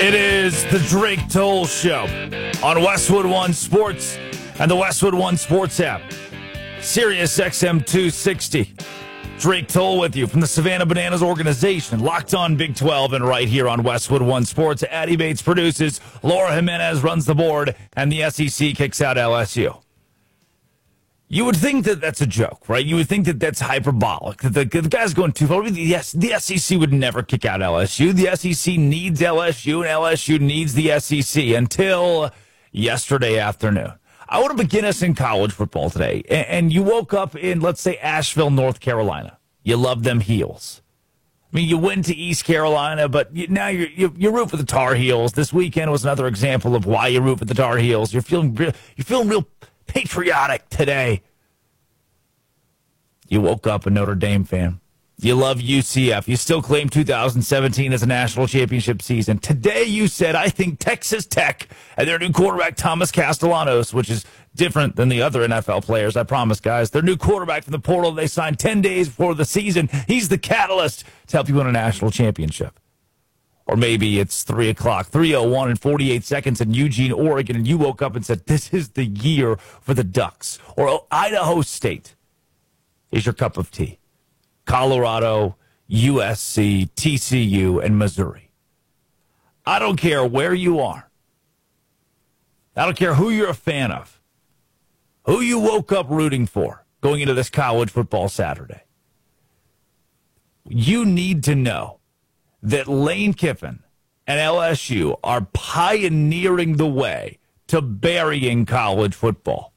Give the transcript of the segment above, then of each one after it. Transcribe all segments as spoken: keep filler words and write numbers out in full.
It is the Drake Toll Show on Westwood One Sports and the Westwood One Sports app. Sirius X M two sixty. Drake Toll with you from the Savannah Bananas organization. Locked on Big twelve and right here on Westwood One Sports. Addie Bates produces. Laura Jimenez runs the board. And the S E C kicks out L S U. You would think that that's a joke, right? You would think that that's hyperbolic. That the, the guy's going too far. Yes, the S E C would never kick out L S U. The S E C needs L S U, and L S U needs the S E C until yesterday afternoon. I want to begin us in college football today. And, and you woke up in, let's say, Asheville, North Carolina. You love them Heels. I mean, you went to East Carolina, but you, now you're, you you root for the Tar Heels. This weekend was another example of why you root for the Tar Heels. You're feeling real, you're feeling real patriotic today. You woke up a Notre Dame fan. You love U C F. You still claim two thousand seventeen as a national championship season. Today you said, I think Texas Tech and their new quarterback, Thomas Castellanos, which is different than the other N F L players, I promise, guys. Their new quarterback from the portal they signed ten days before the season. He's the catalyst to help you win a national championship. Or maybe it's three o'clock, three oh one and forty-eight seconds in Eugene, Oregon, and you woke up and said, this is the year for the Ducks. Or Idaho State is your cup of tea. Colorado, U S C, T C U, and Missouri. I don't care where you are. I don't care who you're a fan of. Who you woke up rooting for going into this college football Saturday. You need to know that Lane Kiffin and L S U are pioneering the way to burying college football.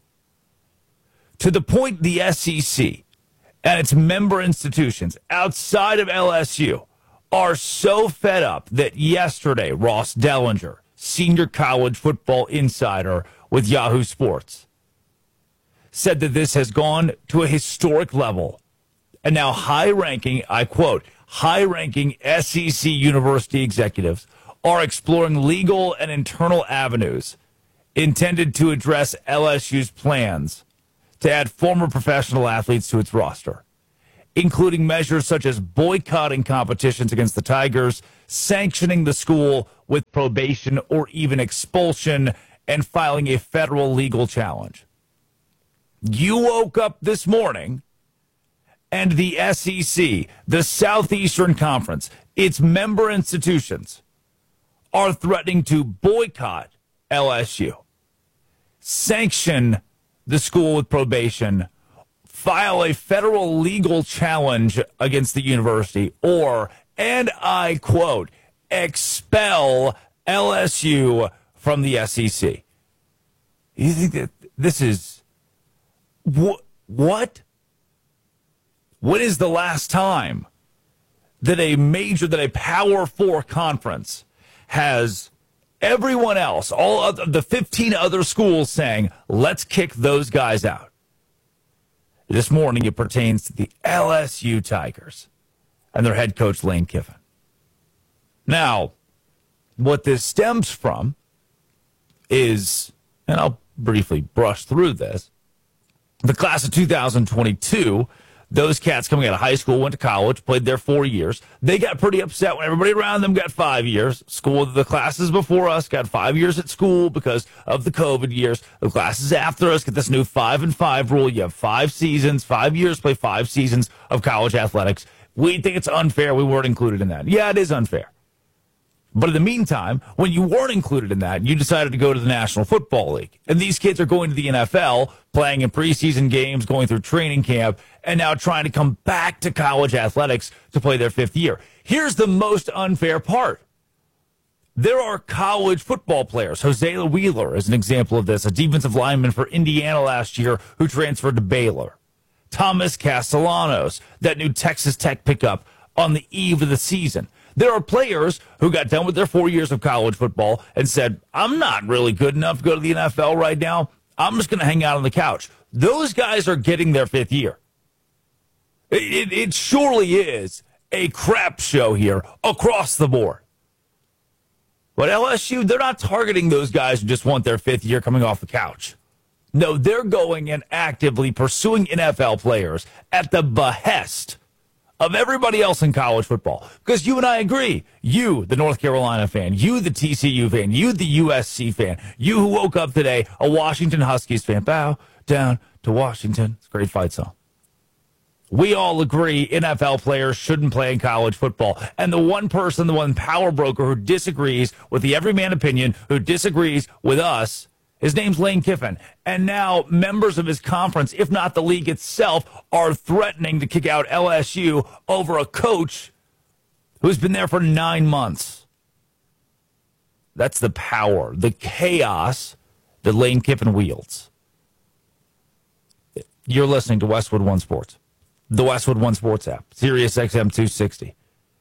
To the point the S E C and its member institutions outside of L S U are so fed up that yesterday, Ross Dellinger, senior college football insider with Yahoo Sports, said that this has gone to a historic level. And now high-ranking, I quote, high-ranking S E C university executives are exploring legal and internal avenues intended to address L S U's plans to add former professional athletes to its roster, including measures such as boycotting competitions against the Tigers, sanctioning the school with probation or even expulsion, and filing a federal legal challenge. You woke up this morning and the S E C, the Southeastern Conference, its member institutions, are threatening to boycott L S U, sanction the school with probation, file a federal legal challenge against the university, or, and I quote, expel L S U from the S E C. You think that this is, wh- what? When is the last time that a major, that a Power Four conference has everyone else, all of the fifteen other schools saying, let's kick those guys out? This morning, it pertains to the L S U Tigers and their head coach, Lane Kiffin. Now, what this stems from is, and I'll briefly brush through this, the class of two thousand twenty-two, those cats coming out of high school, went to college, played there four years. They got pretty upset when everybody around them got five years. School, the classes before us got five years at school because of the COVID years. The classes after us get this new five and five rule. You have five seasons, five years, play five seasons of college athletics. We think it's unfair. We weren't included in that. Yeah, it is unfair. But in the meantime, when you weren't included in that, you decided to go to the National Football League. And these kids are going to the N F L, playing in preseason games, going through training camp, and now trying to come back to college athletics to play their fifth year. Here's the most unfair part. There are college football players. Hosea Wheeler is an example of this, a defensive lineman for Indiana last year who transferred to Baylor. Thomas Castellanos, that new Texas Tech pickup on the eve of the season. There are players who got done with their four years of college football and said, I'm not really good enough to go to the N F L right now. I'm just going to hang out on the couch. Those guys are getting their fifth year. It, it, it surely is a crap show here across the board. But L S U, they're not targeting those guys who just want their fifth year coming off the couch. No, they're going and actively pursuing N F L players at the behest of everybody else in college football. Because you and I agree. You, the North Carolina fan. You, the T C U fan. You, the U S C fan. You who woke up today a Washington Huskies fan. Bow down to Washington. It's a great fight song. We all agree N F L players shouldn't play in college football. And the one person, the one power broker who disagrees with the everyman opinion, who disagrees with us, his name's Lane Kiffin. And now members of his conference, if not the league itself, are threatening to kick out L S U over a coach who's been there for nine months. That's the power, the chaos that Lane Kiffin wields. You're listening to Westwood One Sports. The Westwood One Sports app, Sirius X M two sixty.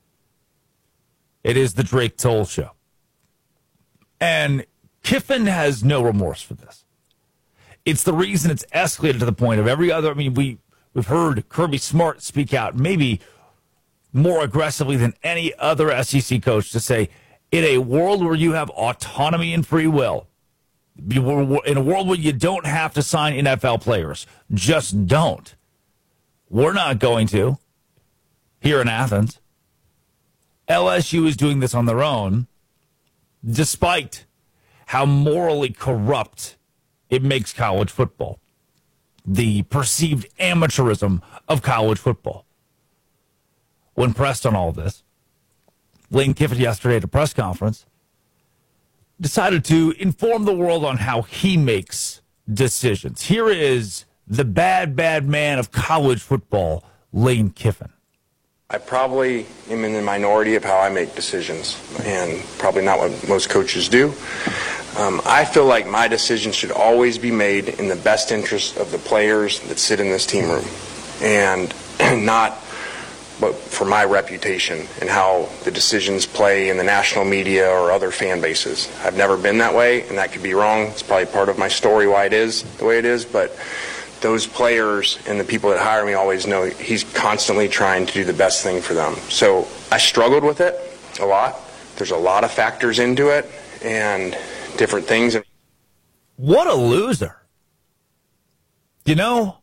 It is the Drake Toll Show. And Kiffin has no remorse for this. It's the reason it's escalated to the point of every other, I mean, we, we've heard Kirby Smart speak out maybe more aggressively than any other S E C coach to say, in a world where you have autonomy and free will, in a world where you don't have to sign N F L players, just don't. We're not going to here in Athens. L S U is doing this on their own, despite how morally corrupt it makes college football. The perceived amateurism of college football. When pressed on all this, Lane Kiffin yesterday at a press conference decided to inform the world on how he makes decisions. Here is the bad, bad man of college football, Lane Kiffin. I probably am in the minority of how I make decisions, and probably not what most coaches do. Um, I feel like my decisions should always be made in the best interest of the players that sit in this team room, and not but for my reputation and how the decisions play in the national media or other fan bases. I've never been that way, and that could be wrong. It's probably part of my story why it is the way it is, but those players and the people that hire me always know he's constantly trying to do the best thing for them. So I struggled with it a lot. There's a lot of factors into it and different things. What a loser. You know,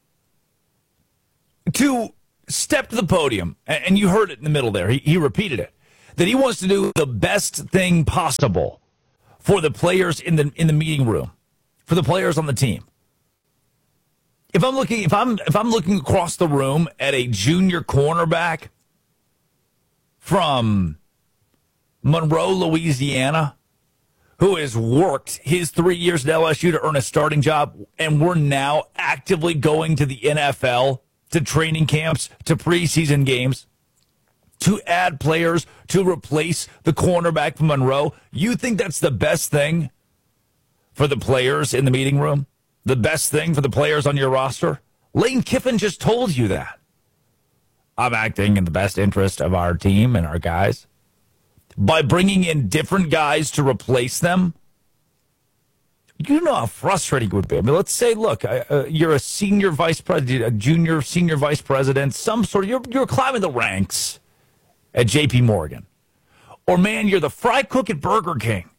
to step to the podium, and you heard it in the middle there, he, he repeated it, that he wants to do the best thing possible for the players in the in the meeting room, for the players on the team. If I'm looking, if I'm if I'm looking across the room at a junior cornerback from Monroe, Louisiana, who has worked his three years at L S U to earn a starting job, and we're now actively going to the N F L, to training camps, to preseason games, to add players to replace the cornerback from Monroe, you think that's the best thing for the players in the meeting room? The best thing for the players on your roster? Lane Kiffin just told you that. I'm acting in the best interest of our team and our guys by bringing in different guys to replace them. You know how frustrating it would be. I mean, let's say, look, uh, you're a senior vice president, a junior senior vice president, some sort of, you're, you're climbing the ranks at J P Morgan. Or, man, you're the fry cook at Burger King.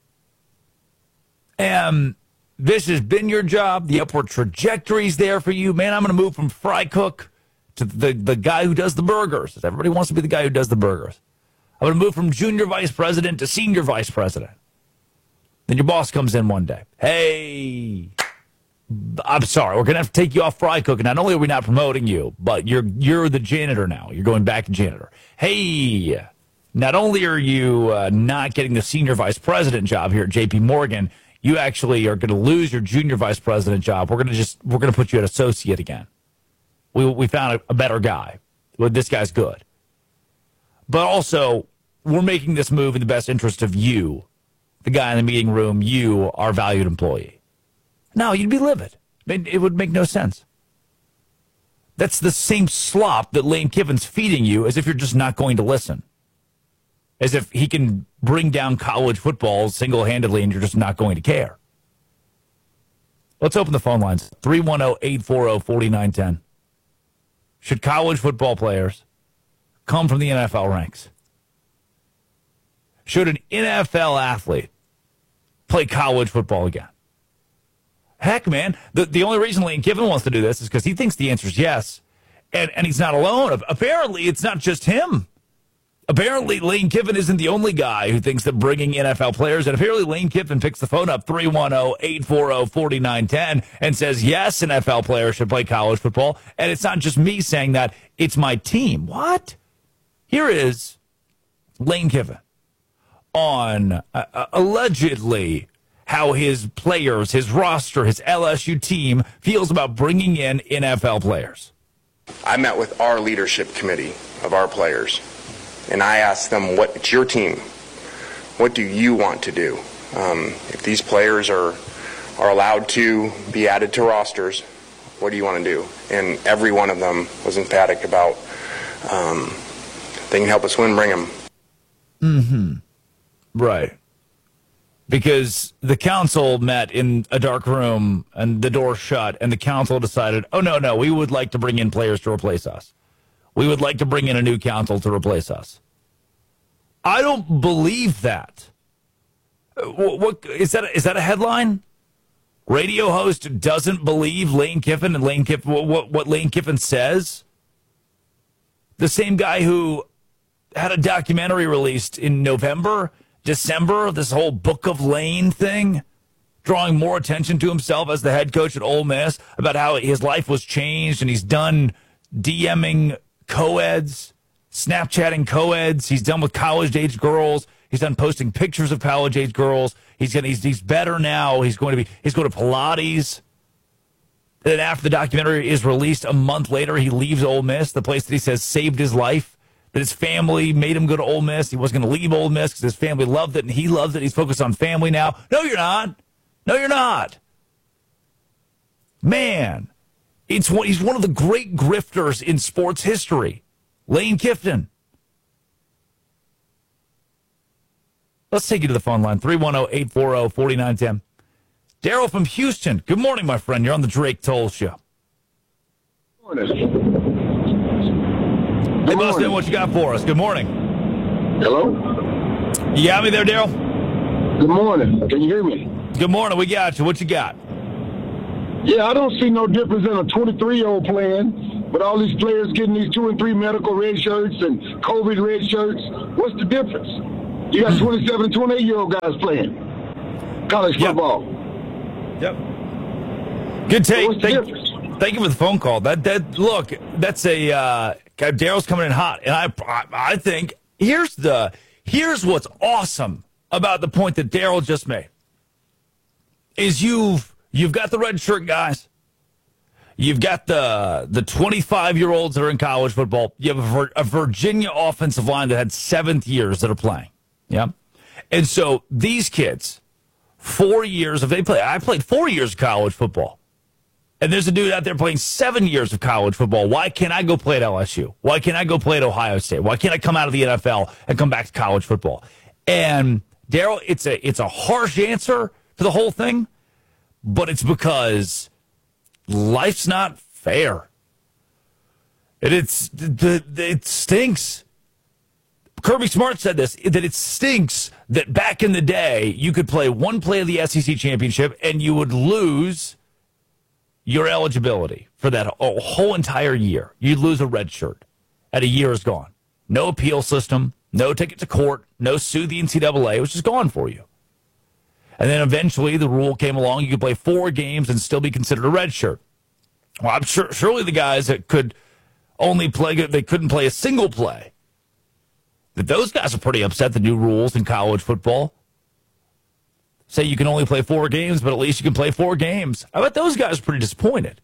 And this has been your job. The upward trajectory's there for you. Man, I'm going to move from fry cook to the, the guy who does the burgers. Everybody wants to be the guy who does the burgers. I'm going to move from junior vice president to senior vice president. Then your boss comes in one day. Hey, I'm sorry. We're going to have to take you off fry cooking. Not only are we not promoting you, but you're you're the janitor now. You're going back to janitor. Hey, not only are you uh, not getting the senior vice president job here at J P Morgan, you actually are going to lose your junior vice president job. We're going to just we're going to put you at associate again. We we found a, a better guy. Well, this guy's good. But also, we're making this move in the best interest of you, the guy in the meeting room, you, our valued employee. No, you'd be livid. It would make no sense. That's the same slop that Lane Kiffin's feeding you, as if you're just not going to listen. As if he can bring down college football single-handedly and you're just not going to care. Let's open the phone lines. three one zero, eight four zero, four nine one zero. Should college football players come from the N F L ranks? Should an N F L athlete play college football again? Heck, man, the, the only reason Lane Kiffin wants to do this is because he thinks the answer is yes. And, and he's not alone. Apparently, it's not just him. Apparently, Lane Kiffin isn't the only guy who thinks that bringing N F L players, and apparently Lane Kiffin picks the phone up, three one zero, eight four zero, four nine one zero, and says, yes, N F L players should play college football. And it's not just me saying that, it's my team. What? Here is Lane Kiffin on uh, allegedly how his players, his roster, his L S U team feels about bringing in N F L players. I met with our leadership committee of our players, and I asked them, what, it's your team. What do you want to do? Um, if these players are, are allowed to be added to rosters, what do you want to do? And every one of them was emphatic about, um, they can help us win, bring them. Mm-hmm. Right. Because the council met in a dark room and the door shut, and the council decided, oh, no, no, we would like to bring in players to replace us. We would like to bring in a new council to replace us. I don't believe that. What, what is that? Is that a headline? Radio host doesn't believe Lane Kiffin and Lane Kiffin, what, what Lane Kiffin says? The same guy who had a documentary released in November, December, this whole Book of Lane thing, drawing more attention to himself as the head coach at Ole Miss, about how his life was changed and he's done DMing co-eds, Snapchatting co-eds. He's done with college-age girls. He's done posting pictures of college-age girls. He's gonna, he's he's better now. He's going to be he's going to Pilates. And then after the documentary is released a month later, he leaves Ole Miss, the place that he says saved his life. That his family made him go to Ole Miss. He wasn't going to leave Ole Miss because his family loved it and he loved it. He's focused on family now. No, you're not. No, you're not. Man, it's one, he's one of the great grifters in sports history. Lane Kiffin. Let's take you to the phone line, three one zero, eight four zero, four nine one zero. Daryl from Houston. Good morning, my friend. You're on the Drake Toll Show. Good Hey, Boston, what you got for us? Good morning. Hello? You got me there, Daryl? Good morning. Can you hear me? Good morning. We got you. What you got? Yeah, I don't see no difference in a twenty-three-year-old playing, but all these players getting these two and three medical red shirts and COVID red shirts. What's the difference? You got twenty-seven and twenty-eight-year-old guys playing college Yep. football. Yep. Good take. So what's the Thank, difference? thank you for the phone call. That that look, that's a uh, Daryl's coming in hot, and I I think here's the here's what's awesome about the point that Daryl just made is you've you've got the red shirt guys, you've got the the twenty-five year olds that are in college football, you have a, Vir- a Virginia offensive line that had seventh years that are playing, yeah, and so these kids, four years if they play, I played four years of college football. And there's a dude out there playing seven years of college football. Why can't I go play at L S U? Why can't I go play at Ohio State? Why can't I come out of the N F L and come back to college football? And Daryl, it's a it's a harsh answer to the whole thing, but it's because life's not fair. And it's the it stinks. Kirby Smart said this, that it stinks that back in the day you could play one play of the S E C championship and you would lose your eligibility for that whole entire year. You'd lose a red shirt, and a year is gone. No appeal system, no ticket to court, no sue the N C double A. It was just gone for you. And then eventually the rule came along. You could play four games and still be considered a red shirt. Well, I'm sure surely the guys that could only play, they couldn't play a single play, that those guys are pretty upset the new rules in college football say you can only play four games, but at least you can play four games. I bet those guys are pretty disappointed.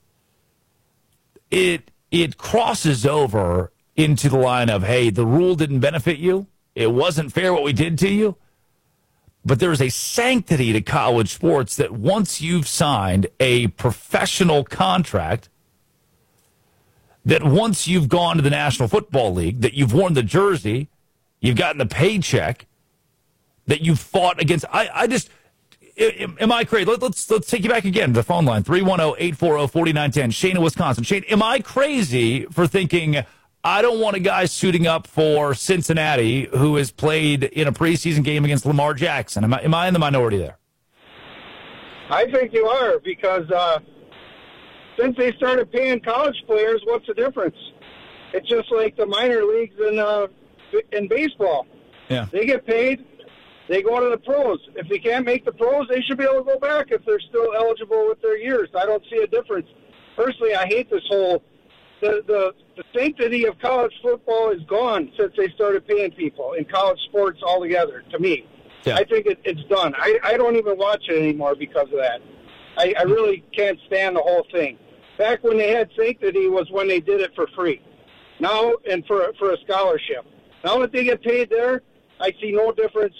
It it crosses over into the line of, hey, the rule didn't benefit you. It wasn't fair what we did to you. But there's a sanctity to college sports that once you've signed a professional contract, that once you've gone to the National Football League, that you've worn the jersey, you've gotten the paycheck, that you fought against. I, I just, am, am I crazy? Let, let's let's take you back again to the phone line, three one zero, eight four zero, four nine one zero, Shane in Wisconsin. Shane, am I crazy for thinking I don't want a guy suiting up for Cincinnati who has played in a preseason game against Lamar Jackson? Am I, am I in the minority there? I think you are, because uh, since they started paying college players, what's the difference? It's just like the minor leagues in uh, in baseball. Yeah. They get paid. They go to the pros. If they can't make the pros, they should be able to go back if they're still eligible with their years. I don't see a difference. Personally, I hate this whole the the, the sanctity of college football is gone since they started paying people in college sports altogether. To me, yeah. I think it, it's done. I, I don't even watch it anymore because of that. I, I really can't stand the whole thing. Back when they had sanctity was when they did it for free. Now, and for for a scholarship. Now that they get paid there, I see no difference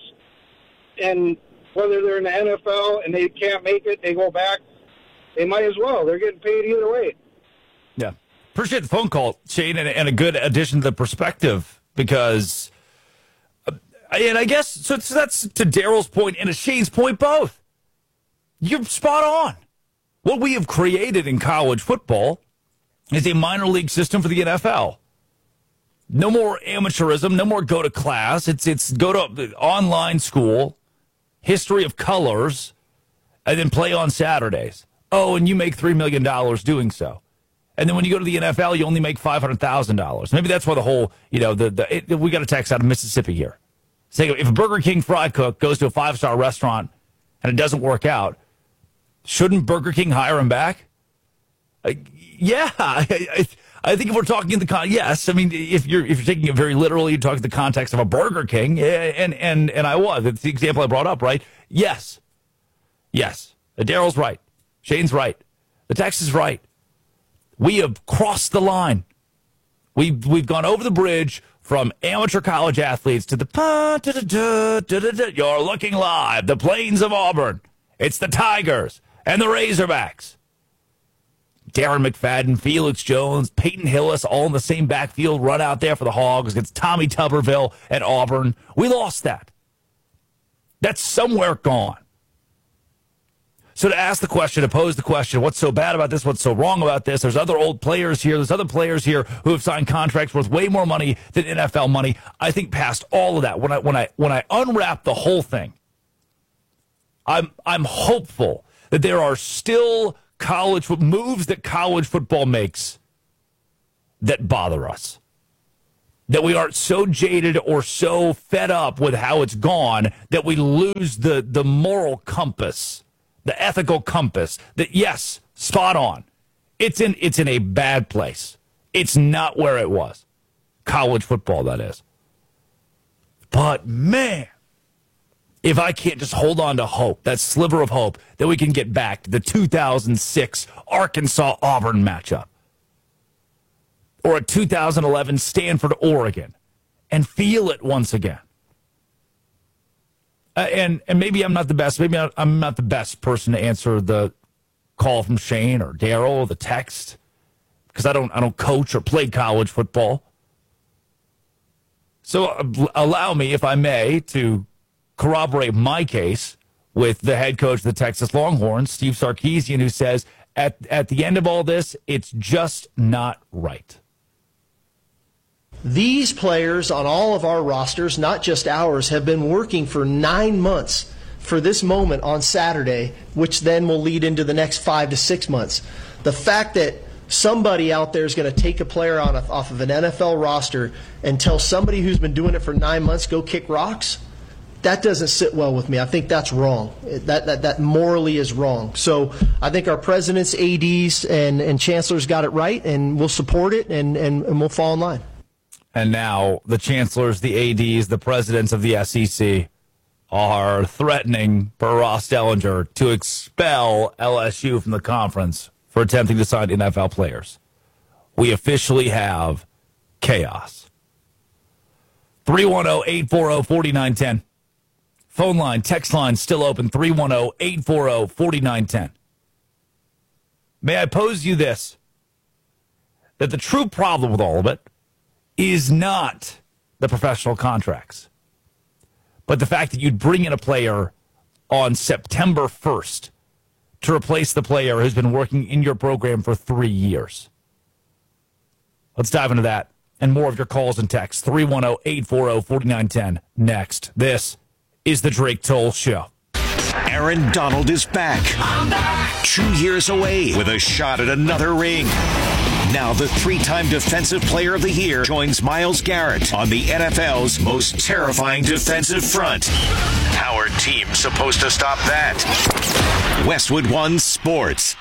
in whether they're in the N F L and they can't make it, they go back. They might as well. They're getting paid either way. Yeah. Appreciate the phone call, Shane, and, and a good addition to the perspective because, uh, and I guess, so, so that's to Daryl's point and to Shane's point both. You're spot on. What we have created in college football is a minor league system for the N F L. No more amateurism, no more go to class. It's it's go to online school, history of colors, and then play on Saturdays. Oh, and you make three million dollars doing so. And then when you go to the N F L, you only make five hundred thousand dollars. Maybe that's why the whole, you know, the, the it, we got a text out of Mississippi here. Saying if a Burger King fry cook goes to a five-star restaurant and it doesn't work out, shouldn't Burger King hire him back? Uh, yeah, I, I, I think if we're talking in the con, yes. I mean, if you're if you're taking it very literally, you're talking the context of a Burger King, and and and I was. It's the example I brought up, right? Yes, yes. Daryl's right. Shane's right. The text is right. We have crossed the line. We've we've gone over the bridge from amateur college athletes to the pa, da, da, da, da, da, da. You're looking live. The Plains of Auburn. It's the Tigers and the Razorbacks. Darren McFadden, Felix Jones, Peyton Hillis, all in the same backfield, run out there for the Hogs against Tommy Tuberville at Auburn. We lost that. That's somewhere gone. So to ask the question, to pose the question, what's so bad about this? What's so wrong about this? There's other old players here. There's other players here who have signed contracts worth way more money than N F L money. I think past all of that, when I when I when I unwrap the whole thing, I'm I'm hopeful that there are still college moves that college football makes that bother us. That we aren't so jaded or so fed up with how it's gone that we lose the, the moral compass, the ethical compass. That, yes, spot on. It's in it's in a bad place. It's not where it was. College football, that is. But, man, if I can't just hold on to hope, that sliver of hope, that we can get back to the two thousand six Arkansas-Auburn matchup or a two thousand eleven Stanford-Oregon and feel it once again. Uh, and and maybe I'm not the best. Maybe I'm not the best person to answer the call from Shane or Daryl or the text because I don't I don't coach or play college football. So uh, allow me, if I may, to corroborate my case with the head coach of the Texas Longhorns, Steve Sarkisian, who says at at the end of all this, it's just not right. These players on all of our rosters, not just ours, have been working for nine months for this moment on Saturday, which then will lead into the next five to six months. The fact that somebody out there is going to take a player on a, off of an N F L roster and tell somebody who's been doing it for nine months, go kick rocks, that doesn't sit well with me. I think that's wrong. That that, that morally is wrong. So I think our presidents, A Ds, and, and chancellors got it right, and we'll support it, and, and, and we'll fall in line. And now the chancellors, the A Ds, the presidents of the S E C are threatening, per Ross Dellinger, to expel L S U from the conference for attempting to sign N F L players. We officially have chaos. three one zero, eight four zero, four nine one zero. Phone line, text line still open, three one zero, eight four zero, four nine one zero. May I pose you this? That the true problem with all of it is not the professional contracts, but the fact that you'd bring in a player on September first to replace the player who's been working in your program for three years. Let's dive into that and more of your calls and texts. three one zero, eight four zero, four nine one zero next. This is the Drake Toll Show. Aaron Donald is back. back. Two years away with a shot at another ring. Now the three-time Defensive Player of the Year joins Myles Garrett on the N F L's most terrifying defensive front. How are teams supposed to stop that? Westwood One Sports.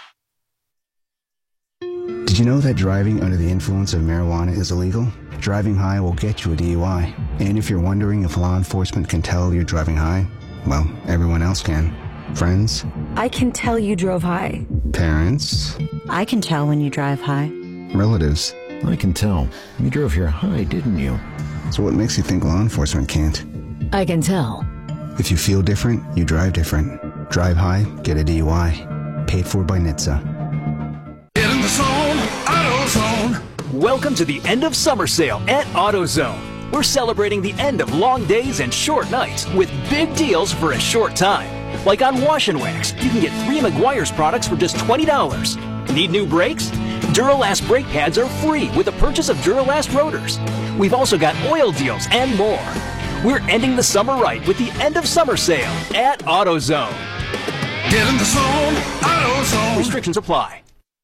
Did you know that driving under the influence of marijuana is illegal? Driving high will get you a D U I. And if you're wondering if law enforcement can tell you're driving high, well, everyone else can. Friends? I can tell you drove high. Parents? I can tell when you drive high. Relatives? I can tell. You drove here high, didn't you? So what makes you think law enforcement can't? I can tell. If you feel different, you drive different. Drive high, get a D U I. Paid for by N H T S A. In the zone, AutoZone. Welcome to the end of summer sale at AutoZone. We're celebrating the end of long days and short nights with big deals for a short time. Like on Wash and Wax, you can get three Meguiar's products for just twenty dollars. Need new brakes? Duralast brake pads are free with the purchase of Duralast rotors. We've also got oil deals and more. We're ending the summer right with the end of summer sale at AutoZone. Get in the zone, AutoZone. Restrictions apply.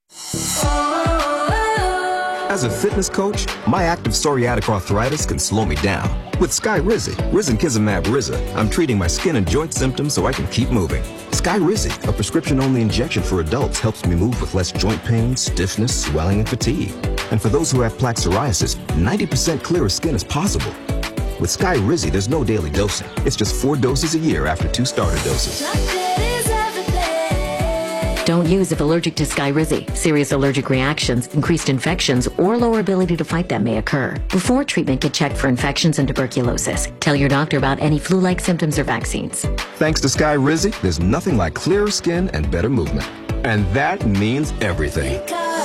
As a fitness coach, my active psoriatic arthritis can slow me down. With Skyrizi, Risankizumab Riza, I'm treating my skin and joint symptoms so I can keep moving. Skyrizi, a prescription-only injection for adults, helps me move with less joint pain, stiffness, swelling, and fatigue. And for those who have plaque psoriasis, ninety percent clearer skin is possible. With Skyrizi, there's no daily dosing. It's just four doses a year after two starter doses. Don't use if allergic to Skyrizi. Serious allergic reactions, increased infections, or lower ability to fight them may occur. Before treatment, get checked for infections and tuberculosis. Tell your doctor about any flu-like symptoms or vaccines. Thanks to Skyrizi, there's nothing like clearer skin and better movement. And that means everything.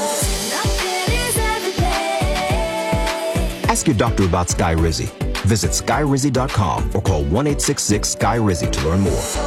Ask your doctor about Skyrizi. Visit Skyrizi dot com or call one eight six six Sky Rizi to learn more.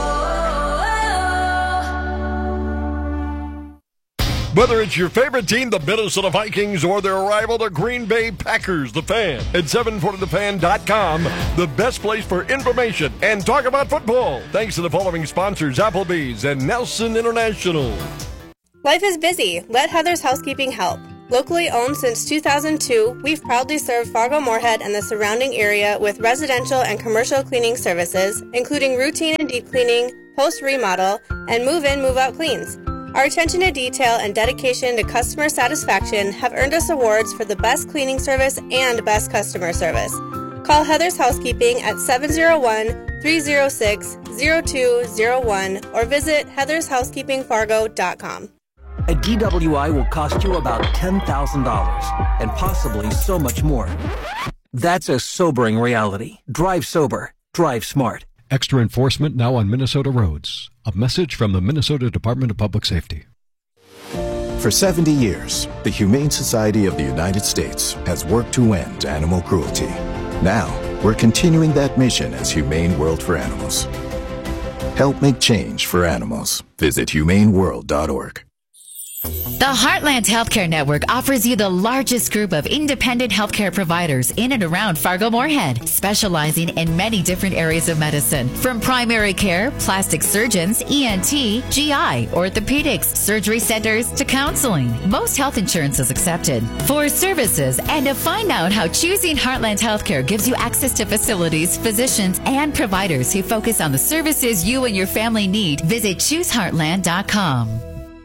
Whether it's your favorite team, the Minnesota Vikings, or their rival, the Green Bay Packers, The Fan, at seven forty the fan dot com, the best place for information and talk about football. Thanks to the following sponsors, Applebee's and Nelson International. Life is busy. Let Heather's Housekeeping help. Locally owned since two thousand two, we've proudly served Fargo-Moorhead and the surrounding area with residential and commercial cleaning services, including routine and deep cleaning, post-remodel, and move-in, move-out cleans. Our attention to detail and dedication to customer satisfaction have earned us awards for the best cleaning service and best customer service. Call Heather's Housekeeping at seven oh one, three oh six, oh two oh one or visit heathers housekeeping fargo dot com. A D W I will cost you about ten thousand dollars and possibly so much more. That's a sobering reality. Drive sober. Drive smart. Extra enforcement now on Minnesota roads. A message from the Minnesota Department of Public Safety. For seventy years, the Humane Society of the United States has worked to end animal cruelty. Now, we're continuing that mission as Humane World for Animals. Help make change for animals. Visit humane world dot org. The Heartland Healthcare Network offers you the largest group of independent healthcare providers in and around Fargo-Moorhead, specializing in many different areas of medicine, from primary care, plastic surgeons, E N T, G I, orthopedics, surgery centers, to counseling. Most health insurance is accepted. For services and to find out how choosing Heartland Healthcare gives you access to facilities, physicians, and providers who focus on the services you and your family need, visit choose heartland dot com.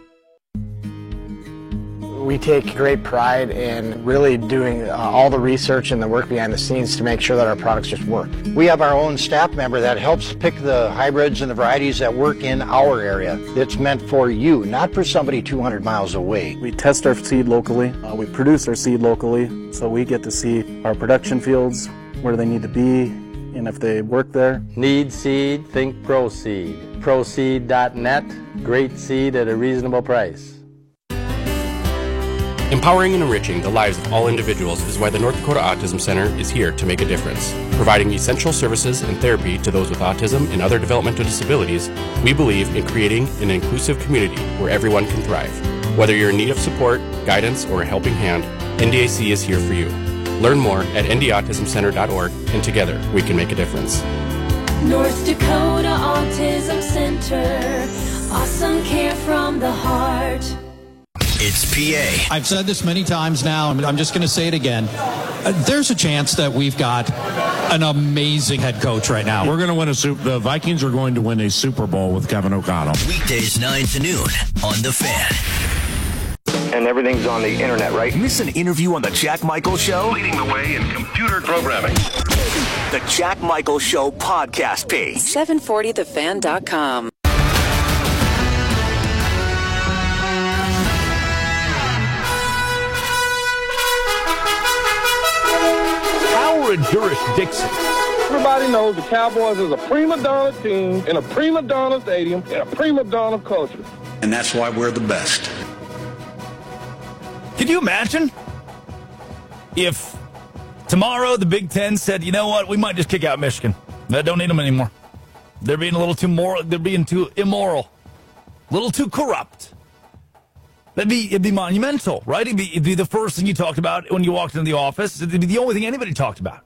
We take great pride in really doing uh, all the research and the work behind the scenes to make sure that our products just work. We have our own staff member that helps pick the hybrids and the varieties that work in our area. It's meant for you, not for somebody two hundred miles away. We test our seed locally. Uh, we produce our seed locally, so we get to see our production fields, where they need to be, and if they work there. Need seed? Think ProSeed. ProSeed dot net. Great seed at a reasonable price. Empowering and enriching the lives of all individuals is why the North Dakota Autism Center is here to make a difference. Providing essential services and therapy to those with autism and other developmental disabilities, we believe in creating an inclusive community where everyone can thrive. Whether you're in need of support, guidance, or a helping hand, N D A C is here for you. Learn more at n d autism center dot org, and together we can make a difference. North Dakota Autism Center. Awesome care from the heart. It's P A. I've said this many times now, and I'm just going to say it again. Uh, there's a chance that we've got an amazing head coach right now. We're going to win a Super. The Vikings are going to win a Super Bowl with Kevin O'Connell. Weekdays nine to noon on The Fan. And everything's on the internet, right? Miss an interview on The Jack Michael Show? Leading the way in computer programming. The Jack Michael Show podcast page. seven forty the fan dot com. Howard jurisdiction. Everybody knows the Cowboys is a prima donna team in a prima donna stadium in a prima donna culture. And that's why we're the best. Can you imagine if tomorrow the Big Ten said, you know what, we might just kick out Michigan. I don't need them anymore. They're being a little too moral. They're being too immoral, a little too corrupt. That'd be, it'd be monumental, right? It'd be, it'd be the first thing you talked about when you walked into the office. It'd be the only thing anybody talked about.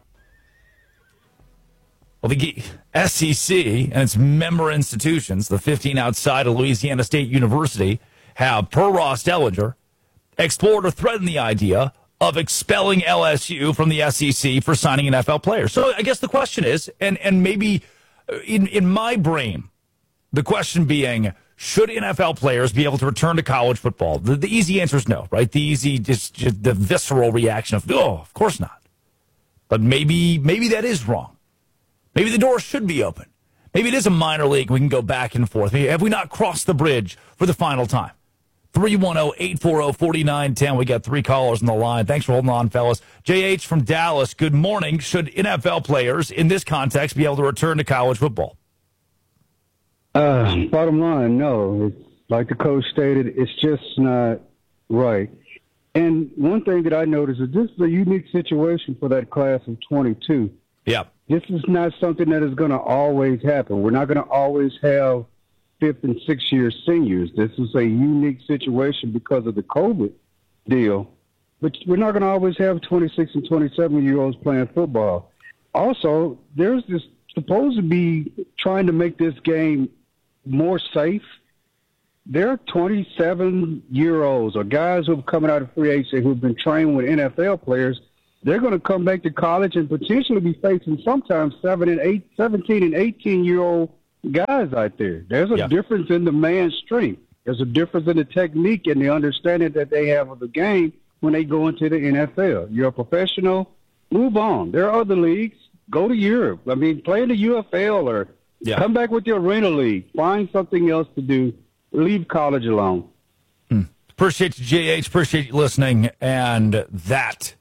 Well, the S E C and its member institutions, the fifteen outside of Louisiana State University, have, per Ross Dellinger, explored or threatened the idea of expelling L S U from the S E C for signing N F L players. So I guess the question is, and, and maybe in, in my brain, the question being, should N F L players be able to return to college football? The, the easy answer is no, right? The easy, just, just the visceral reaction of, oh, of course not. But maybe, maybe that is wrong. Maybe the door should be open. Maybe it is a minor league. We can go back and forth. Maybe, have we not crossed the bridge for the final time? three one zero, eight four zero, four nine one zero. We got three callers on the line. Thanks for holding on, fellas. J H from Dallas, good morning. Should N F L players in this context be able to return to college football? Uh, bottom line, no. It's, like the coach stated, it's just not right. And one thing that I noticed is this is a unique situation for that class of twenty-two. Yeah. This is not something that is going to always happen. We're not going to always have fifth and sixth year seniors. This is a unique situation because of the COVID deal. But we're not going to always have twenty-six and twenty-seven year olds playing football. Also, there's this supposed to be trying to make this game more safe. There are twenty-seven year olds or guys who are coming out of free agency who've been trained with N F L players. They're going to come back to college and potentially be facing sometimes seven and eight, seventeen and eighteen year old guys out there. There's a yeah. difference in the man's strength. There's a difference in the technique and the understanding that they have of the game when they go into the N F L. You're a professional, move on. There are other leagues. Go to Europe. I mean, play in the U F L or yeah. come back with the Arena League. Find something else to do. Leave college alone. Hmm. Appreciate you, J H. Appreciate you listening. And that,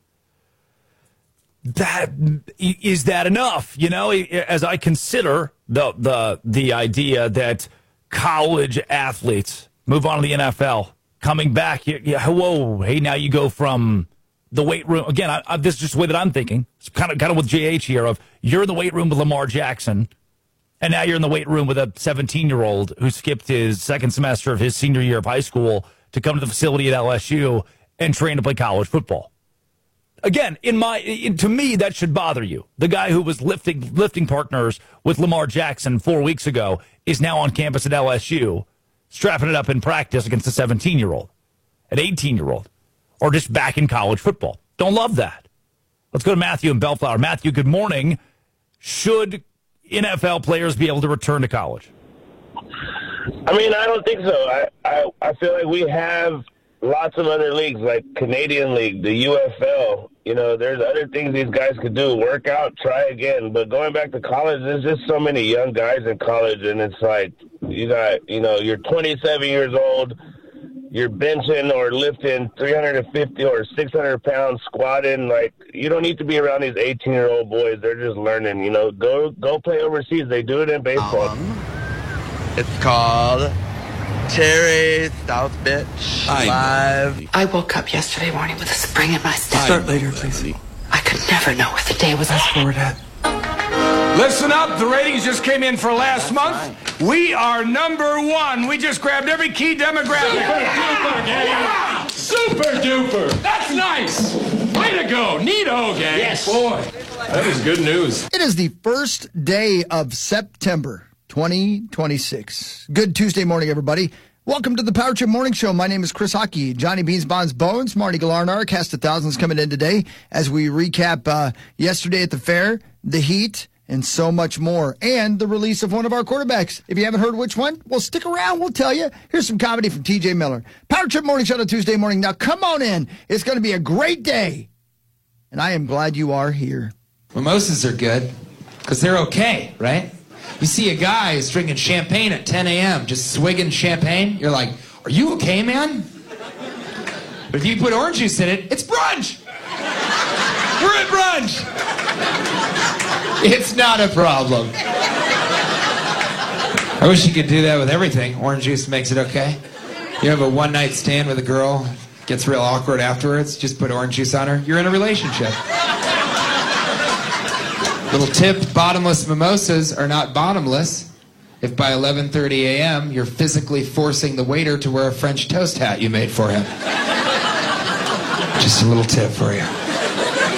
that is that enough? You know, as I consider the the the idea that college athletes move on to the N F L, coming back, yeah, whoa, hey, now you go from the weight room again. I, I, this is just the way that I'm thinking. It's kind of kind of with J H here. Of you're in the weight room with Lamar Jackson. And now you're in the weight room with a seventeen-year-old who skipped his second semester of his senior year of high school to come to the facility at L S U and train to play college football. Again, in my in, to me, that should bother you. The guy who was lifting lifting partners with Lamar Jackson four weeks ago is now on campus at L S U, strapping it up in practice against a seventeen-year-old, an eighteen-year-old, or just back in college football. Don't love that. Let's go to Matthew in Bellflower. Matthew, good morning. Should N F L players be able to return to college? I mean, I don't think so. I, I, I feel like we have lots of other leagues, like Canadian League, the U F L. You know, there's other things these guys could do. Work out, try again. But going back to college, there's just so many young guys in college, and it's like you got, you know, you're twenty-seven years old, you're benching or lifting three hundred fifty or six hundred pounds, squatting. Like, you don't need to be around these eighteen-year-old boys. They're just learning, you know. Go go play overseas. They do it in baseball. Um, it's called Terry South Bitch Live. I woke up yesterday morning with a spring in my step. Start later, please. I could never know what the day was. Fast forward ahead. Listen up, the ratings just came in for last month. We are number one. We just grabbed every key demographic. Super duper, gang. Super duper. That's nice. Way to go. Neato, gang. Yes. Boy. That is good news. It is the first day of September twenty twenty-six. Good Tuesday morning, everybody. Welcome to the Power Trip Morning Show. My name is Chris Hockey. Johnny Beans, Bonds, Bones, Marty Galarnar, Cast of Thousands coming in today as we recap uh, yesterday at the fair, the Heat, and so much more, and the release of one of our quarterbacks. If you haven't heard which one, well, stick around. We'll tell you. Here's some comedy from T J Miller. Power Trip Morning Show on Tuesday morning. Now, come on in. It's going to be a great day, and I am glad you are here. Mimosas are good because they're okay, right? You see a guy who's drinking champagne at ten a.m., just swigging champagne, you're like, are you okay, man? But if you put orange juice in it, it's brunch! We're at brunch! It's not a problem. I wish you could do that with everything. Orange juice makes it okay. You have a one-night stand with a girl, gets real awkward afterwards, just put orange juice on her, you're in a relationship. Little tip, bottomless mimosas are not bottomless if by eleven thirty a.m. you're physically forcing the waiter to wear a French toast hat you made for him. Just a little tip for you.